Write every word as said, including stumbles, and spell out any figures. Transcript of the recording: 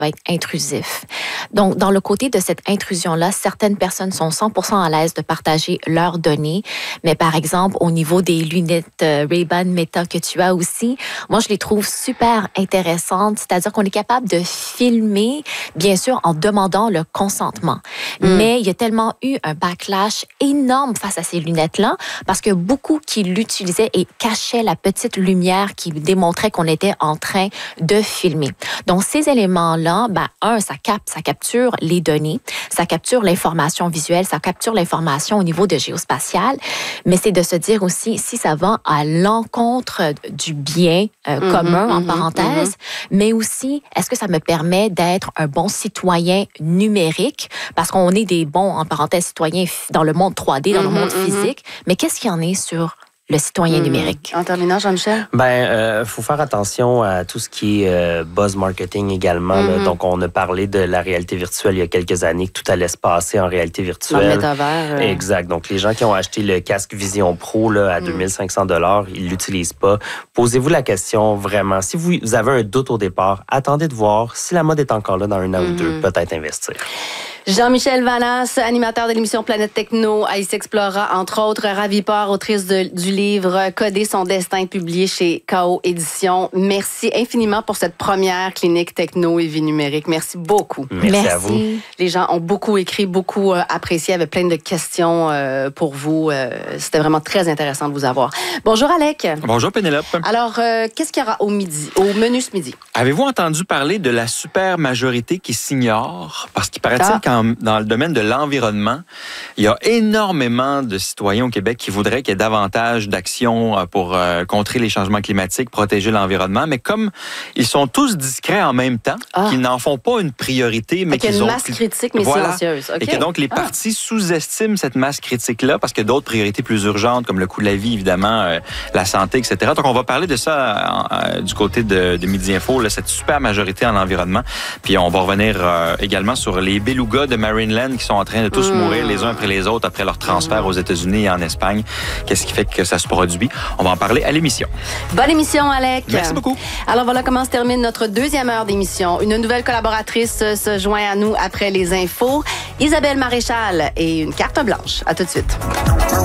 va être intrusif. Donc, dans le côté de cette intrusion-là, certaines personnes sont cent pour cent à l'aise de partager leurs données, mais par exemple, au niveau des lunettes euh, Ray-Ban Meta que tu as aussi, moi, je les trouve super intéressantes, c'est-à-dire qu'on est capable de filmer, bien sûr, en demandant le consentement. Mm. Mais il y a tellement eu un backlash énorme face à ces lunettes-là, parce que beaucoup qui l'utilisaient et cachaient la petite lumière qui démontrait qu'on était en train de filmer. Donc, ces éléments-là, ben, un, ça capte, ça capture les données, ça capture l'information visuelle, ça capture l'information au niveau de géospatial, mais c'est de se dire aussi si ça va à l'encontre du bien euh, mm-hmm, commun, mm-hmm, en parenthèse, mm-hmm. mais aussi, est-ce que ça me permet d'être un bon citoyen numérique, parce qu'on est des bons, en parenthèse, citoyens dans le monde trois D, dans mm-hmm, le monde mm-hmm. physique, mais qu'est-ce qu'il y en est sur le citoyen mmh. numérique? En terminant, Jean-Michel? Ben, euh, faut faire attention à tout ce qui est euh, buzz marketing également. Mmh. Là. Donc, on a parlé de la réalité virtuelle il y a quelques années, que tout allait se passer en réalité virtuelle. Dans le métavers. Euh... Exact. Donc, les gens qui ont acheté le casque Vision Pro là, à mmh. deux mille cinq cents dollars, ils l'utilisent pas. Posez-vous la question vraiment. Si vous avez un doute au départ, attendez de voir si la mode est encore là dans un an mmh. ou deux, peut-être investir. Jean-Michel Vanas, animateur de l'émission Planète Techno à Ici Explora, entre autres, Ravi Port, autrice de, du livre Coder son destin, publié chez K O Éditions. Merci infiniment pour cette première clinique techno et vie numérique. Merci beaucoup. Merci, Merci. à vous. Les gens ont beaucoup écrit, beaucoup euh, apprécié, avec plein de questions euh, pour vous. Euh, c'était vraiment très intéressant de vous avoir. Bonjour Alec. Bonjour Pénélope. Alors, euh, qu'est-ce qu'il y aura au midi, au menu ce midi? Avez-vous entendu parler de la super majorité qui s'ignore? Parce qu'il paraît-il ah. dans le domaine de l'environnement, il y a énormément de citoyens au Québec qui voudraient qu'il y ait davantage d'actions pour euh, contrer les changements climatiques, protéger l'environnement, mais comme ils sont tous discrets en même temps, ah. qu'ils n'en font pas une priorité, mais qu'ils ont... ont... une masse critique, mais voilà. silencieuse. Okay. Et que donc les ah. partis sous-estiment cette masse critique-là parce qu'il y a d'autres priorités plus urgentes, comme le coût de la vie, évidemment, euh, la santé, et cetera. Donc on va parler de ça euh, du côté de, de Midi Info, là, cette super majorité en environnement. Puis on va revenir euh, également sur les belugas de Marineland qui sont en train de tous mmh. mourir les uns après les autres après leur transfert mmh. aux États-Unis et en Espagne. Qu'est-ce qui fait que ça se produit? On va en parler à l'émission. Bonne émission, Alec. Merci beaucoup. Alors voilà comment se termine notre deuxième heure d'émission. Une nouvelle collaboratrice se joint à nous après les infos. Isabelle Maréchal et une carte blanche. À tout de suite.